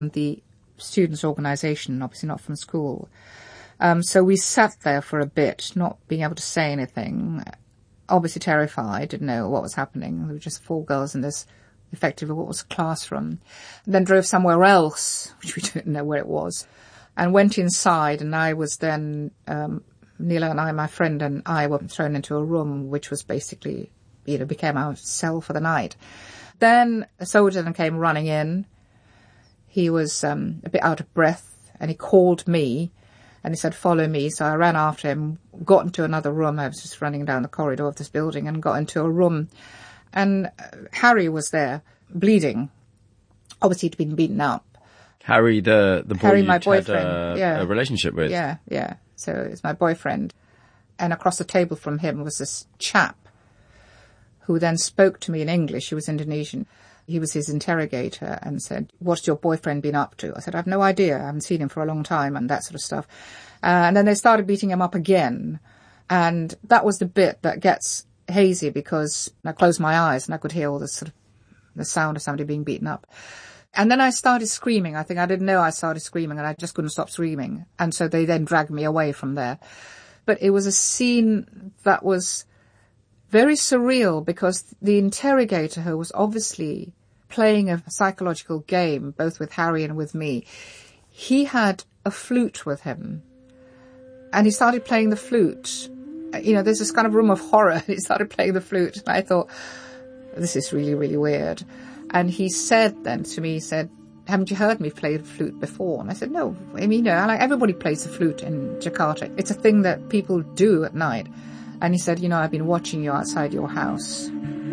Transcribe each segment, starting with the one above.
the students' organisation, obviously not from school. So we sat there for a bit, not being able to say anything, obviously terrified, didn't know what was happening. There were just 4 girls in this, effectively what was a classroom. Then drove somewhere else, which we didn't know where it was, and went inside, and I was then, Neela and I, my friend and I, were thrown into a room which was basically, became our cell for the night. Then a soldier then came running in. He was a bit out of breath, and he called me, and he said, follow me. So I ran after him, got into another room. I was just running down the corridor of this building and got into a room. And Harry was there, bleeding. Obviously, he'd been beaten up. Harry, the boy Harry, my you'd boyfriend. had a relationship with? Yeah. So it's my boyfriend. And across the table from him was this chap who then spoke to me in English. He was Indonesian. He was his interrogator and said, what's your boyfriend been up to? I said, I've no idea. I haven't seen him for a long time, and that sort of stuff. And then they started beating him up again. And that was the bit that gets hazy, because I closed my eyes and I could hear all this sort of the sound of somebody being beaten up. And then I started screaming. I think I didn't know I started screaming, and I just couldn't stop screaming. And so they then dragged me away from there. But it was a scene that was very surreal, because the interrogator, who was obviously playing a psychological game, both with Harry and with me, he had a flute with him. And he started playing the flute. There's this kind of room of horror, and he started playing the flute. And I thought, this is really, really weird. And he said then to me, haven't you heard me play the flute before? And I said, no, everybody plays the flute in Jakarta. It's a thing that people do at night. And he said, I've been watching you outside your house.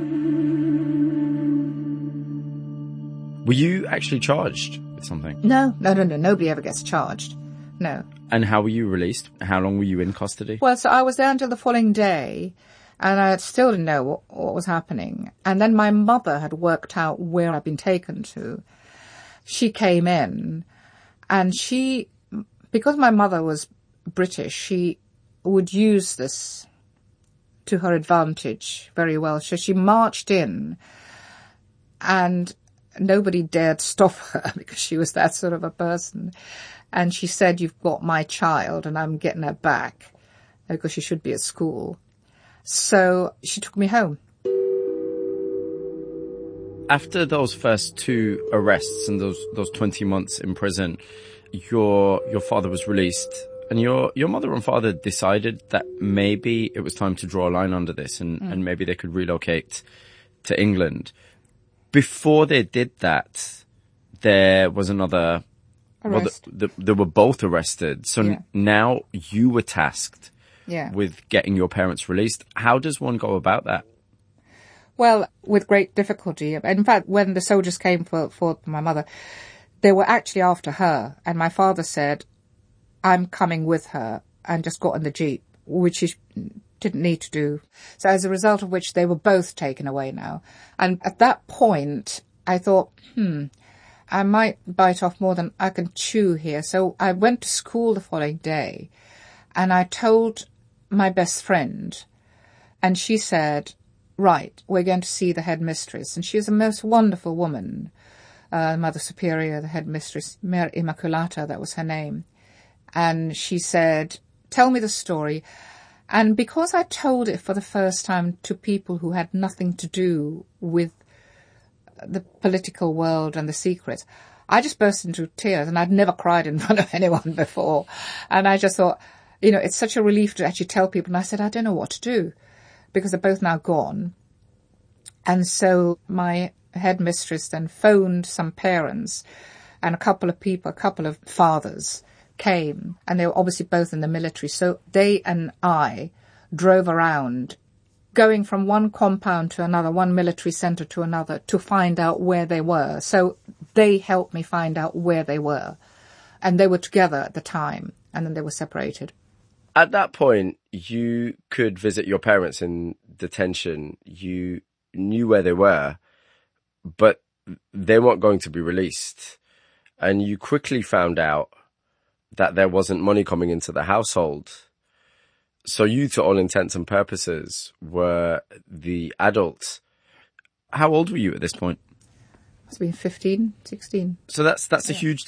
Were you actually charged with something? No. Nobody ever gets charged. No. And how were you released? How long were you in custody? Well, so I was there until the following day, and I still didn't know what was happening. And then my mother had worked out where I'd been taken to. She came in, and because my mother was British, she would use this to her advantage very well. So she marched in, and nobody dared stop her because she was that sort of a person. And she said, you've got my child, and I'm getting her back because she should be at school. So she took me home. After those first 2 arrests and those 20 months in prison, your father was released, and your mother and father decided that maybe it was time to draw a line under this, and maybe they could relocate to England. Before they did that, there was another arrest. Well, they were both arrested. So now you were tasked with getting your parents released. How does one go about that? Well, with great difficulty. In fact, when the soldiers came for my mother, they were actually after her. And my father said, I'm coming with her, and just got in the Jeep, which he didn't need to do. So as a result of which, they were both taken away now. And at that point, I thought, I might bite off more than I can chew here. So I went to school the following day, and I told my best friend, and she said, right, we're going to see the headmistress. And she was a most wonderful woman, Mother Superior, the headmistress, Mer Immaculata, that was her name. And she said, tell me the story. And because I told it for the first time to people who had nothing to do with the political world and the secrets, I just burst into tears, and I'd never cried in front of anyone before. And I just thought, it's such a relief to actually tell people. And I said, I don't know what to do, because they're both now gone. And so my headmistress then phoned some parents, and a couple of fathers came, and they were obviously both in the military. So they and I drove around, going from one compound to another, one military centre to another, to find out where they were. So they helped me find out where they were. And they were together at the time, and then they were separated. At that point, you could visit your parents in detention. You knew where they were, but they weren't going to be released. And you quickly found out that there wasn't money coming into the household. So you, to all intents and purposes, were the adult. How old were you at this point? Must have been 15, 16. So that's a huge